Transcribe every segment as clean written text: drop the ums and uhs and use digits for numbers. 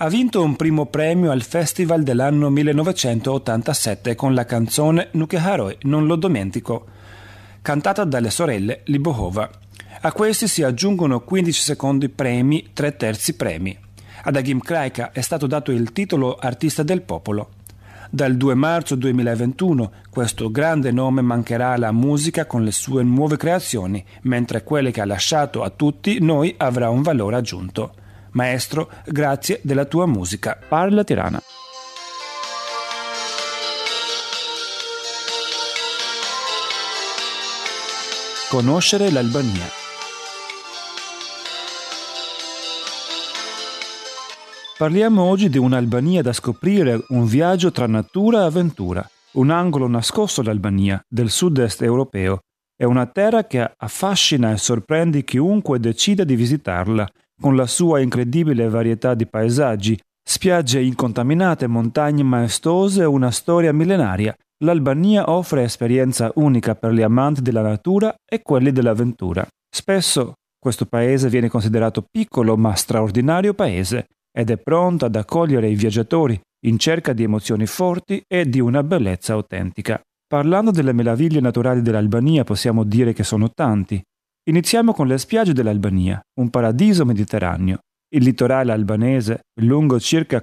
Ha vinto un primo premio al festival dell'anno 1987 con la canzone Nuke Haroi, non lo dimentico, cantata dalle sorelle Libohova. A questi si aggiungono 15 secondi premi, 3/3 premi. Ad Agim Kraika è stato dato il titolo Artista del Popolo. Dal 2 marzo 2021 questo grande nome mancherà alla musica con le sue nuove creazioni, mentre quelle che ha lasciato a tutti noi avrà un valore aggiunto. Maestro, grazie della tua musica. Parla Tirana. Conoscere l'Albania. Parliamo oggi di un'Albania da scoprire, un viaggio tra natura e avventura, un angolo nascosto d'Albania, del sud-est europeo. È una terra che affascina e sorprende chiunque decida di visitarla, con la sua incredibile varietà di paesaggi, spiagge incontaminate, montagne maestose e una storia millenaria. L'Albania offre esperienza unica per gli amanti della natura e quelli dell'avventura. Spesso questo paese viene considerato piccolo ma straordinario paese, ed è pronto ad accogliere i viaggiatori in cerca di emozioni forti e di una bellezza autentica. Parlando delle meraviglie naturali dell'Albania possiamo dire che sono tanti. Iniziamo con le spiagge dell'Albania, un paradiso mediterraneo. Il litorale albanese, lungo circa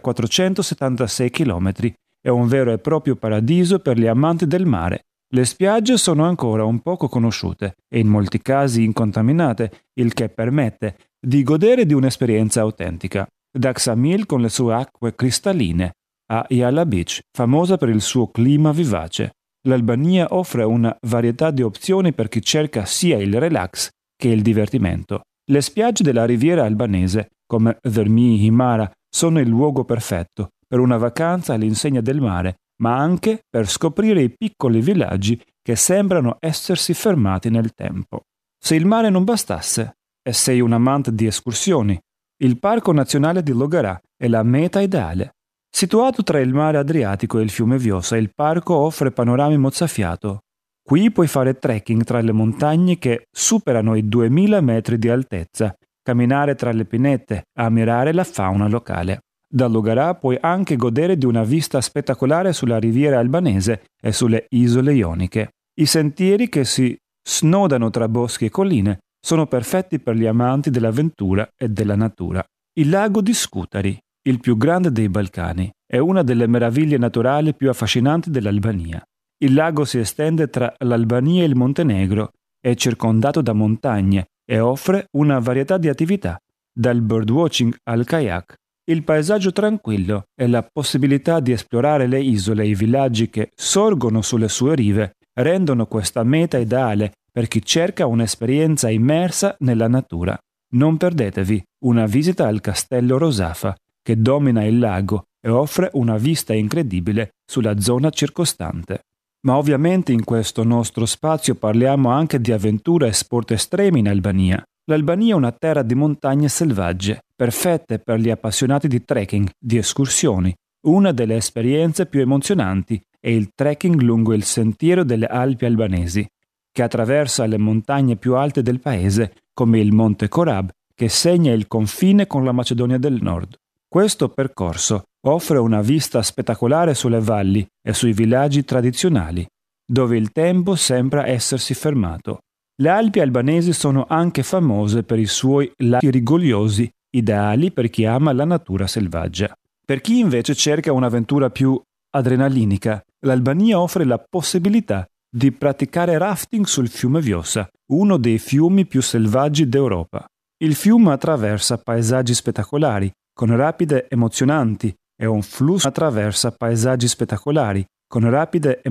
476 km, è un vero e proprio paradiso per gli amanti del mare. Le spiagge sono ancora un poco conosciute e in molti casi incontaminate, il che permette di godere di un'esperienza autentica. Da Ksamil con le sue acque cristalline a Yala Beach, famosa per il suo clima vivace. L'Albania offre una varietà di opzioni per chi cerca sia il relax che il divertimento. Le spiagge della riviera albanese, come Vermi Himara, sono il luogo perfetto per una vacanza all'insegna del mare, ma anche per scoprire i piccoli villaggi che sembrano essersi fermati nel tempo. Se il mare non bastasse, e sei un amante di escursioni, il Parco Nazionale di Logarà è la meta ideale. Situato tra il mare Adriatico e il fiume Vjosa, il parco offre panorami mozzafiato. Qui puoi fare trekking tra le montagne che superano i 2000 metri di altezza, camminare tra le pinete, ammirare la fauna locale. Da Logarà puoi anche godere di una vista spettacolare sulla riviera albanese e sulle isole ioniche. I sentieri che si snodano tra boschi e colline sono perfetti per gli amanti dell'avventura e della natura. Il lago di Scutari, il più grande dei Balcani, è una delle meraviglie naturali più affascinanti dell'Albania. Il lago si estende tra l'Albania e il Montenegro, è circondato da montagne e offre una varietà di attività, dal birdwatching al kayak. Il paesaggio tranquillo e la possibilità di esplorare le isole e i villaggi che sorgono sulle sue rive rendono questa meta ideale per chi cerca un'esperienza immersa nella natura. Non perdetevi una visita al Castello Rosafa, che domina il lago e offre una vista incredibile sulla zona circostante. Ma ovviamente in questo nostro spazio parliamo anche di avventura e sport estremi in Albania. L'Albania è una terra di montagne selvagge, perfette per gli appassionati di trekking, di escursioni. Una delle esperienze più emozionanti è il trekking lungo il sentiero delle Alpi albanesi, che attraversa le montagne più alte del paese, come il Monte Korab, che segna il confine con la Macedonia del Nord. Questo percorso offre una vista spettacolare sulle valli e sui villaggi tradizionali, dove il tempo sembra essersi fermato. Le Alpi albanesi sono anche famose per i suoi laghi rigogliosi, ideali per chi ama la natura selvaggia. Per chi invece cerca un'avventura più adrenalinica, l'Albania offre la possibilità di praticare rafting sul fiume Vjosa, uno dei fiumi più selvaggi d'Europa. Il fiume attraversa paesaggi spettacolari, con rapide emozionanti, e un flusso attraversa paesaggi spettacolari, con rapide